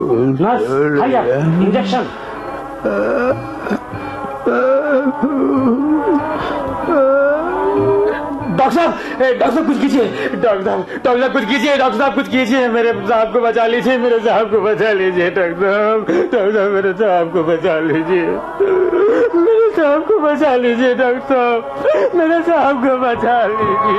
Nurse, hurry up, injection. Doctor साहब कुछ कीजिए। डॉक्टर साहब कुछ कीजिए। डॉक्टर साहब कुछ कीजिए। मेरे साहब को बचा लीजिए। मेरे साहब को बचा लीजिए। डॉक्टर साहब मेरे साहब को बचा लीजिए। मेरे साहब को बचा लीजिए। डॉक्टर साहब मेरे साहब को बचा लीजिए।